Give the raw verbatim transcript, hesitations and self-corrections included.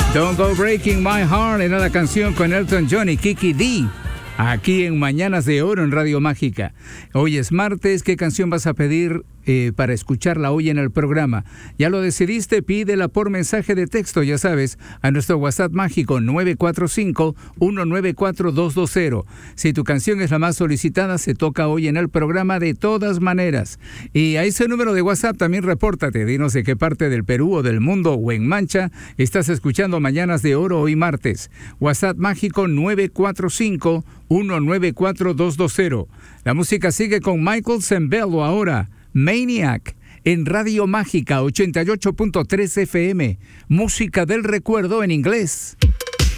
Don't Go Breaking My Heart era la canción con Elton John y Kiki D. Aquí en Mañanas de Oro en Radio Mágica. Hoy es martes. ¿Qué canción vas a pedir eh, para escucharla hoy en el programa? ¿Ya lo decidiste? Pídela por mensaje de texto, ya sabes, a nuestro WhatsApp mágico nueve cuatro cinco, uno nueve cuatro, dos dos cero. Si tu canción es la más solicitada, se toca hoy en el programa de todas maneras. Y a ese número de WhatsApp también repórtate. Dinos de qué parte del Perú o del mundo o en Mancha estás escuchando Mañanas de Oro hoy martes. WhatsApp mágico nueve cuatro cinco, uno nueve cuatro, dos dos cero. La música sigue con Michael Sembello ahora, Maniac, en Radio Mágica ochenta y ocho punto tres F M. Música del recuerdo en inglés.